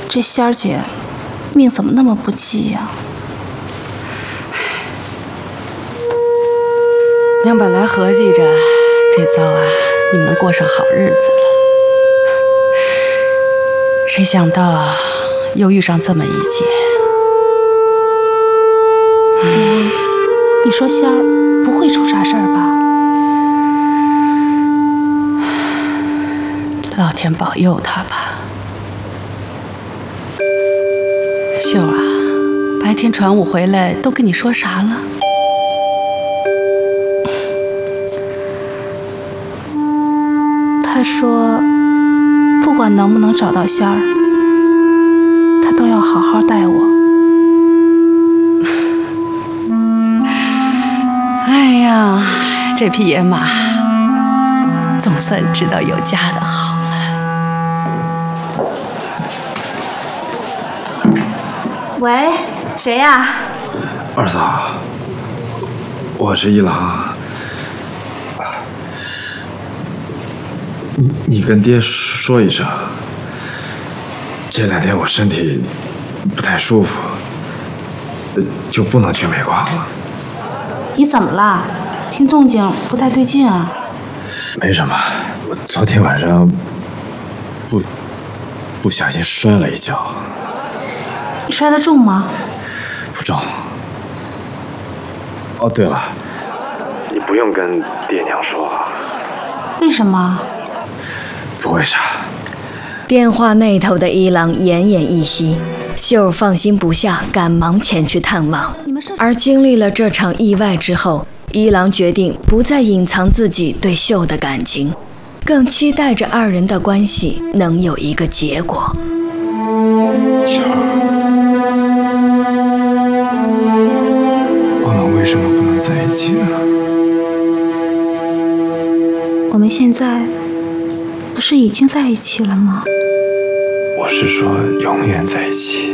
这仙儿姐命怎么那么不济呀？ 娘本来合计着这遭啊，你们能过上好日子了，谁想到又遇上这么一劫。 你说仙儿不会出啥事儿吧？ 老天保佑他吧。秀儿啊，白天传武回来都跟你说啥了？ 他说，不管能不能找到仙儿，他都要好好待我。 哎呀，这匹野马总算知道有家的好了。 喂，谁呀？ 二嫂，我是一郎。你跟爹说一声，这2天我身体不太舒服，就不能去煤矿了。 你怎么了？听动静不太对劲啊。 没什么，我昨天晚上不小心摔了一跤。 你摔得重吗？ 不重。哦，对了，你不用跟爹娘说。 为什么？ 不为啥。 电话那头的一郎奄奄一息，秀儿放心不下，赶忙前去探望。而经历了这场意外之后，一郎决定不再隐藏自己对秀的感情，更期待着2人的关系能有一个结果。 秀儿，我们为什么不能在一起呢？ 我们现在不是已经在一起了吗？ 我是说永远在一起。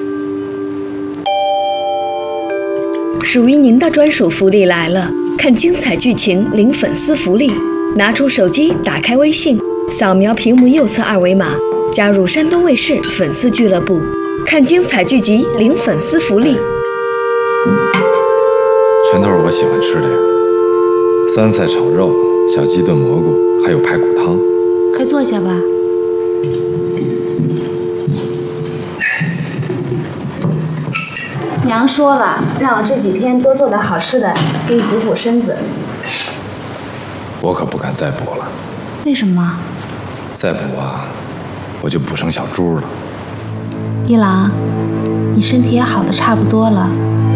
属于您的专属福利来了！看精彩剧情领粉丝福利，拿出手机，打开微信，扫描屏幕右侧2维码，加入山东卫视粉丝俱乐部，看精彩剧集领粉丝福利。 全都是我喜欢吃的呀，酸菜炒肉、小鸡炖蘑菇，还有排骨汤。 快坐下吧。娘说了，让我这几天多做点好吃的，给你补补身子。 我可不敢再补了。 为什么？ 再补啊，我就补成小猪了。 一郎，你身体也好的差不多了，